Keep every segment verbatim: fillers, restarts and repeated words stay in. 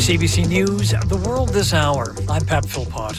C B C News, The World This Hour. I'm Pat Philpott.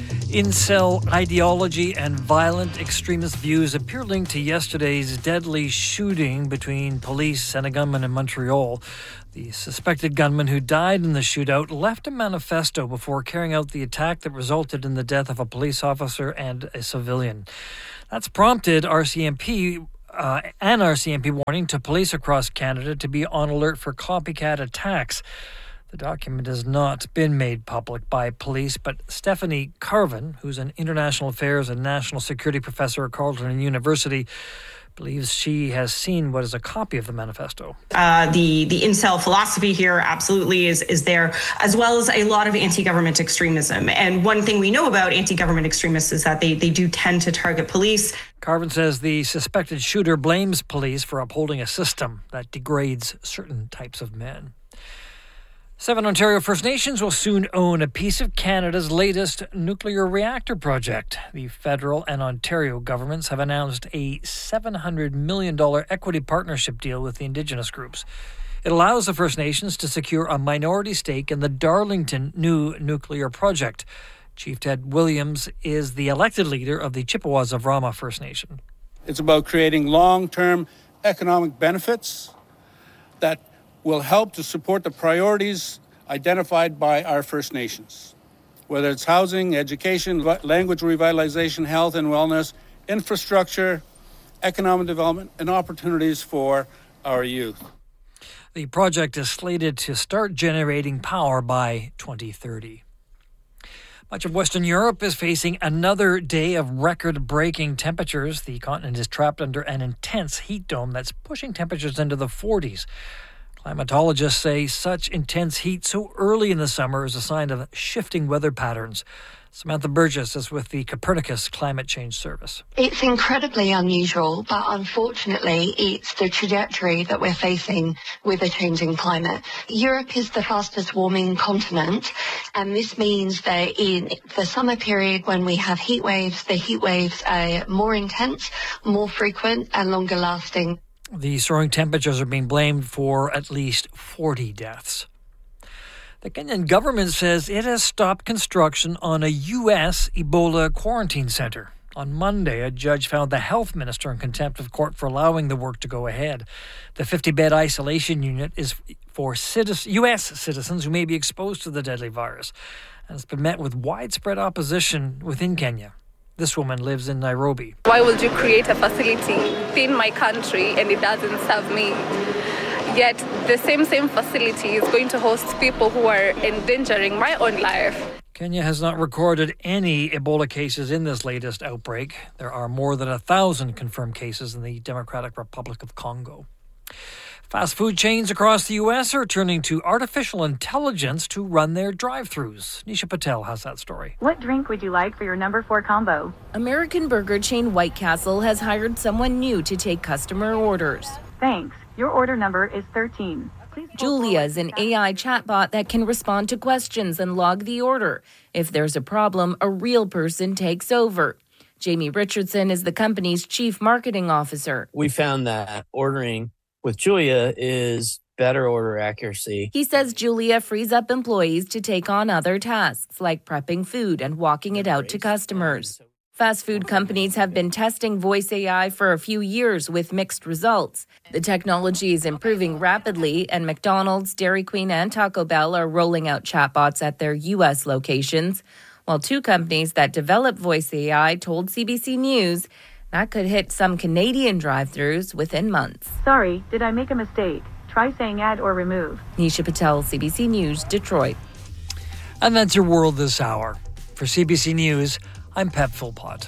Incel ideology and violent extremist views appear linked to yesterday's deadly shooting between police and a gunman in Montreal. The suspected gunman who died in the shootout left a manifesto before carrying out the attack that resulted in the death of a police officer and a civilian. That's prompted R C M P uh, an R C M P warning to police across Canada to be on alert for copycat attacks. The document has not been made public by police, but Stephanie Carvin, who's an international affairs and national security professor at Carleton University, believes she has seen what is a copy of the manifesto. Uh, the the incel philosophy here absolutely is, is there, as well as a lot of anti-government extremism. And one thing we know about anti-government extremists is that they, they do tend to target police. Carvin says the suspected shooter blames police for upholding a system that degrades certain types of men. Seven Ontario First Nations will soon own a piece of Canada's latest nuclear reactor project. The federal and Ontario governments have announced a seven hundred million dollars equity partnership deal with the Indigenous groups. It allows the First Nations to secure a minority stake in the Darlington new nuclear project. Chief Ted Williams is the elected leader of the Chippewas of Rama First Nation. It's about creating long-term economic benefits that will help to support the priorities identified by our First Nations, whether it's housing, education, language revitalization, health and wellness, infrastructure, economic development, and opportunities for our youth. The project is slated to start generating power by twenty thirty. Much of Western Europe is facing another day of record-breaking temperatures. The continent is trapped under an intense heat dome that's pushing temperatures into the forties. Climatologists say such intense heat so early in the summer is a sign of shifting weather patterns. Samantha Burgess is with the Copernicus Climate Change Service. It's incredibly unusual, but unfortunately it's the trajectory that we're facing with a changing climate. Europe is the fastest warming continent, and this means that in the summer period when we have heat waves, the heat waves are more intense, more frequent and longer lasting. The soaring temperatures are being blamed for at least forty deaths. The Kenyan government says it has stopped construction on a U S Ebola quarantine center. On Monday, a judge found the health minister in contempt of court for allowing the work to go ahead. The fifty-bed isolation unit is for U S citizens who may be exposed to the deadly virus, and it's been met with widespread opposition within Kenya. This woman lives in Nairobi. Why would you create a facility within my country and it doesn't serve me? Yet the same same facility is going to host people who are endangering my own life. Kenya has not recorded any Ebola cases in this latest outbreak. There are more than a thousand confirmed cases in the Democratic Republic of Congo. Fast food chains across the U S are turning to artificial intelligence to run their drive-thrus. Nisha Patel has that story. What drink would you like for your number four combo? American burger chain White Castle has hired someone new to take customer orders. Thanks. Your order number is thirteen. Julia is an A I chatbot that can respond to questions and log the order. If there's a problem, a real person takes over. Jamie Richardson is the company's chief marketing officer. We found that ordering with Julia is better order accuracy. He says Julia frees up employees to take on other tasks like prepping food and walking it out to customers. Fast food companies have been testing voice A I for a few years with mixed results. The technology is improving rapidly, and McDonald's, Dairy Queen, and Taco Bell are rolling out chatbots at their U S locations, while two companies that develop voice A I told C B C News that could hit some Canadian drive-thrus within months. Sorry, did I make a mistake? Try saying add or remove. Nisha Patel, C B C News, Detroit. And that's your World This Hour. For C B C News, I'm Pat Philpott.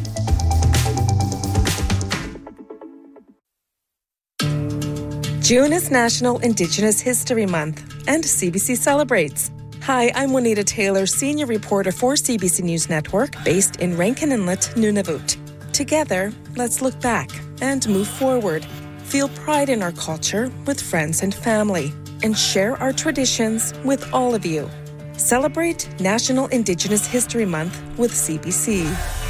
June is National Indigenous History Month, and C B C celebrates. Hi, I'm Juanita Taylor, senior reporter for C B C News Network, based in Rankin Inlet, Nunavut. Together, let's look back and move forward. Feel pride in our culture with friends and family, and share our traditions with all of you. Celebrate National Indigenous History Month with C B C.